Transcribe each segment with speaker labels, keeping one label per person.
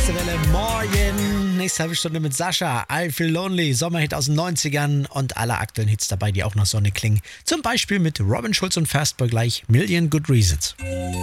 Speaker 1: Ostseewelle, morgen. Nächste halbe Stunde mit Sascha. I Feel Lonely, Sommerhit aus den 90ern und alle aktuellen Hits dabei, die auch nach Sonne klingen. Zum Beispiel mit Robin Schulz und Fastboy gleich Million Good Reasons.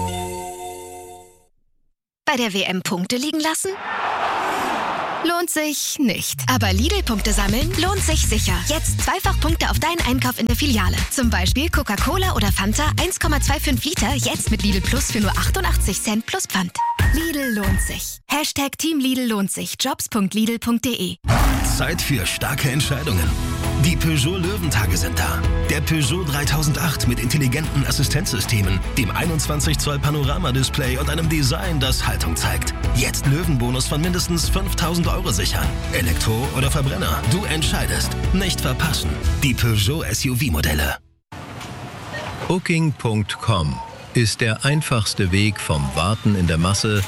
Speaker 2: Bei der WM Punkte liegen lassen? Lohnt sich nicht. Aber Lidl-Punkte sammeln lohnt sich sicher. Jetzt Zweifach-Punkte auf deinen Einkauf in der Filiale. Zum Beispiel Coca-Cola oder Fanta 1,25 Liter, jetzt mit Lidl Plus für nur 88 Cent plus Pfand. Lidl lohnt sich. Hashtag Team Lidl lohnt sich. Jobs.lidl.de.
Speaker 3: Zeit für starke Entscheidungen. Die Peugeot Löwentage sind da. Der Peugeot 3008 mit intelligenten Assistenzsystemen, dem 21 Zoll Panoramadisplay und einem Design, das Haltung zeigt. Jetzt Löwenbonus von mindestens 5.000 € sichern. Elektro oder Verbrenner, du entscheidest. Nicht verpassen. Die Peugeot SUV-Modelle.
Speaker 4: Booking.com ist der einfachste Weg vom Warten in der Masse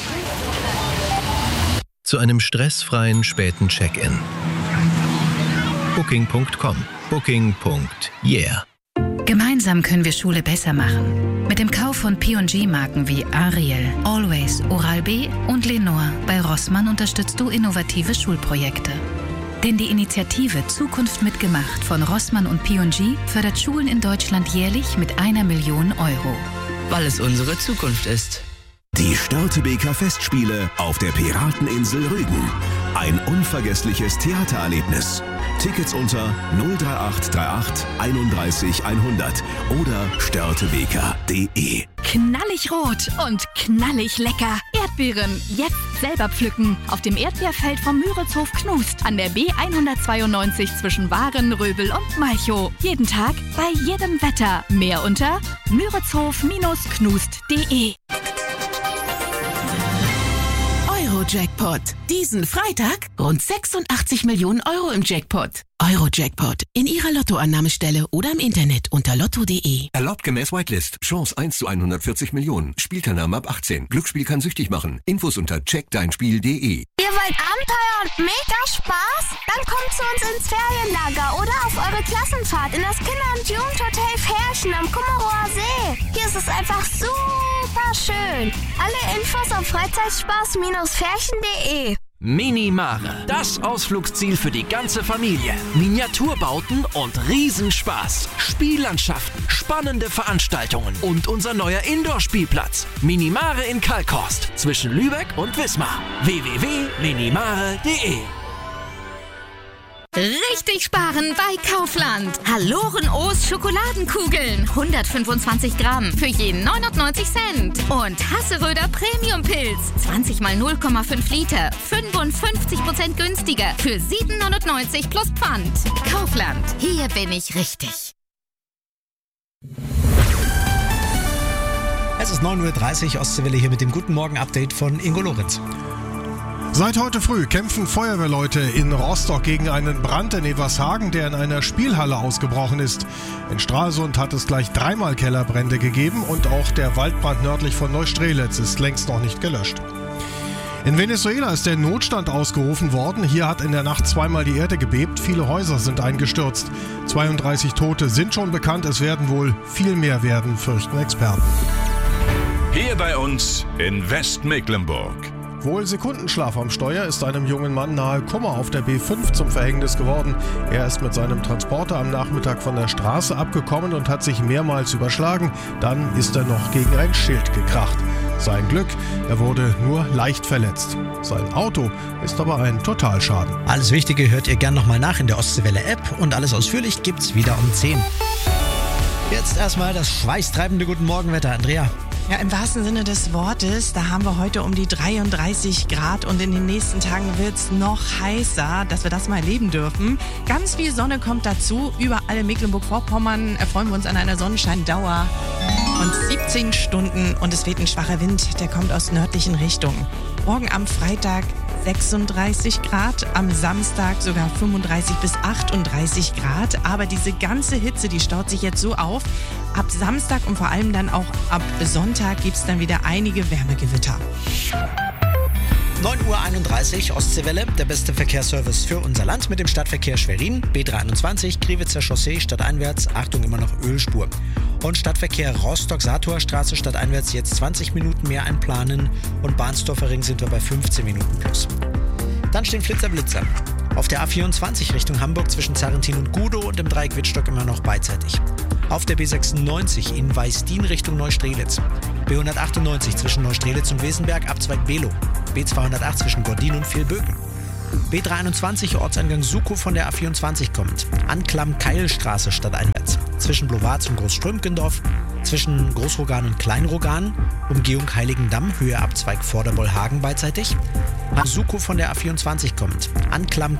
Speaker 4: zu einem stressfreien späten Check-in. Booking.com. Booking.yeah.
Speaker 5: Gemeinsam können wir Schule besser machen. Mit dem Kauf von P&G-Marken wie Ariel, Always, Oral-B und Lenore bei Rossmann unterstützt du innovative Schulprojekte. Denn die Initiative Zukunft mitgemacht von Rossmann und P&G fördert Schulen in Deutschland jährlich mit 1 Million €.
Speaker 6: Weil es unsere Zukunft ist.
Speaker 7: Die Störtebeker Festspiele auf der Pirateninsel Rügen. Ein unvergessliches Theatererlebnis. Tickets unter 03838 31 100 oder störtebeker.de.
Speaker 8: Knallig rot und knallig lecker. Erdbeeren jetzt selber pflücken. Auf dem Erdbeerfeld vom Müritzhof Knust an der B192 zwischen Waren, Röbel und Malchow. Jeden Tag, bei jedem Wetter. Mehr unter müritzhof-knust.de.
Speaker 9: Euro-Jackpot. Diesen Freitag rund 86 Millionen € im Jackpot. Euro-Jackpot. In Ihrer Lottoannahmestelle oder im Internet unter lotto.de.
Speaker 7: Erlaubt gemäß Whitelist. Chance 1 zu 140 Millionen. Spielteilnahme ab 18. Glücksspiel kann süchtig machen. Infos unter checkdeinspiel.de.
Speaker 10: Ihr wollt Abenteuer und mega Spaß? Dann kommt zu uns ins Ferienlager oder auf eure Klassenfahrt in das Kinder- und Jugendhotel Ferchen am Kummerower See. Hier ist es einfach super schön. Alle Infos auf freizeitspaß-ferchen.de.
Speaker 11: Minimare, das Ausflugsziel für die ganze Familie. Miniaturbauten und Riesenspaß. Spiellandschaften, spannende Veranstaltungen und unser neuer Indoor-Spielplatz. Minimare in Kalkhorst zwischen Lübeck und Wismar. www.minimare.de.
Speaker 8: Richtig sparen bei Kaufland. Haloren-O's Schokoladenkugeln. 125 Gramm für jeden 99 Cent. Und Hasseröder Premium-Pilz. 20 mal 0,5 Liter. 55% günstiger für 7,99 plus Pfand. Kaufland. Hier bin ich richtig.
Speaker 1: Es ist 9:30 Uhr, Ostseewelle hier mit dem Guten Morgen-Update von Ingo Lorenz.
Speaker 12: Seit heute früh kämpfen Feuerwehrleute in Rostock gegen einen Brand in Evershagen, der in einer Spielhalle ausgebrochen ist. In Stralsund hat es gleich 3-mal Kellerbrände gegeben und auch der Waldbrand nördlich von Neustrelitz ist längst noch nicht gelöscht. In Venezuela ist der Notstand ausgerufen worden. Hier hat in der Nacht 2-mal die Erde gebebt. Viele Häuser sind eingestürzt. 32 Tote sind schon bekannt. Es werden wohl viel mehr werden, fürchten Experten.
Speaker 13: Hier bei uns in Westmecklenburg.
Speaker 12: Wohl Sekundenschlaf am Steuer ist einem jungen Mann nahe Kummer auf der B5 zum Verhängnis geworden. Er ist mit seinem Transporter am Nachmittag von der Straße abgekommen und hat sich mehrmals überschlagen. Dann ist er noch gegen ein Schild gekracht. Sein Glück, er wurde nur leicht verletzt. Sein Auto ist aber ein Totalschaden.
Speaker 1: Alles Wichtige hört ihr gern nochmal nach in der Ostseewelle-App und alles ausführlich gibt's wieder um 10. Jetzt erstmal das schweißtreibende Guten Morgenwetter, Andrea.
Speaker 14: Ja, im wahrsten Sinne des Wortes, da haben wir heute um die 33 Grad und in den nächsten Tagen wird's noch heißer, dass wir das mal erleben dürfen. Ganz viel Sonne kommt dazu. Überall in Mecklenburg-Vorpommern erfreuen wir uns an einer Sonnenscheindauer von 17 Stunden und es weht ein schwacher Wind, der kommt aus nördlichen Richtungen. Morgen am Freitag 36 Grad, am Samstag sogar 35 bis 38 Grad. Aber diese ganze Hitze, die staut sich jetzt so auf. Ab Samstag und vor allem dann auch ab Sonntag gibt es dann wieder einige Wärmegewitter.
Speaker 1: 9:31 Uhr, Ostseewelle, der beste Verkehrsservice für unser Land mit dem Stadtverkehr Schwerin, B321, Kriwitzer Chaussee, stadteinwärts, Achtung immer noch Ölspur. Und Stadtverkehr Rostock-Satorstraße, stadteinwärts jetzt 20 Minuten mehr einplanen und Bahnsdorfer Ring sind wir bei 15 Minuten plus. Dann stehen Flitzer-Blitzer. Auf der A24 Richtung Hamburg zwischen Zarrentin und Gudow und im Dreieck Wittstock immer noch beidseitig. Auf der B96 in Weißdien Richtung Neustrelitz. B198 zwischen Neustrelitz und Wesenberg, Abzweig Below. B208 zwischen Gordin und Vilböken. B321 Ortseingang Sukow von der A24 kommend. Anklam Keilstraße stadteinwärts. Zwischen Blowatz und Großströmkendorf. Zwischen Großrogan und Kleinrogan. Umgehung Heiligendamm, Höhe Abzweig Vorderbollhagen beidseitig. Sukow von der A24 kommend. Anklam